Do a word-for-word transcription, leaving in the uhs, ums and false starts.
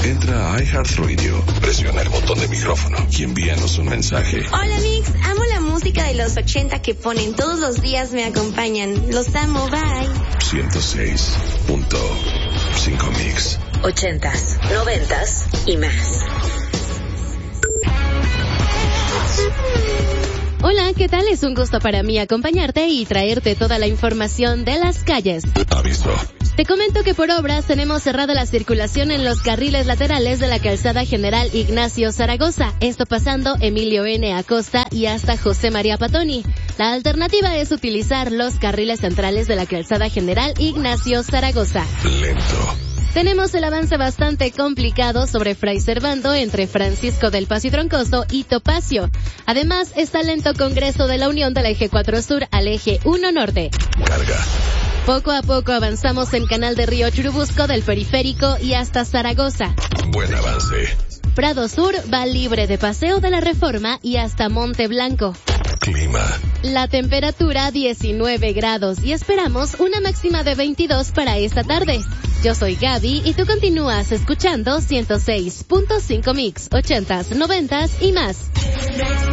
Entra a iHeartRadio, presiona el botón de micrófono y envíanos un mensaje. Hola Mix, amo la música de los ochenta que ponen todos los días, me acompañan. Los amo, bye. ciento seis punto cinco Mix. Ochentas, noventas y más. Hola, ¿qué tal? Es un gusto para mí acompañarte y traerte toda la información de las calles. Aviso. Te comento que por obras tenemos cerrada la circulación en los carriles laterales de la calzada General Ignacio Zaragoza, esto pasando Emilio N. Acosta y hasta José María Patoni. La alternativa es utilizar los carriles centrales de la calzada General Ignacio Zaragoza. Lento. Tenemos el avance bastante complicado sobre Fray Servando entre Francisco del Paso y Troncoso y Topacio. Además, está lento Congreso de la Unión del Eje cuatro Sur al Eje uno Norte. Carga. Poco a poco avanzamos en Canal de Río Churubusco del Periférico y hasta Zaragoza. Buen avance. Prado Sur va libre de Paseo de la Reforma y hasta Monte Blanco. Clima. La temperatura diecinueve grados y esperamos una máxima de veintidós para esta tarde. Yo soy Gaby y tú continúas escuchando ciento seis punto cinco Mix, ochentas, noventas y más.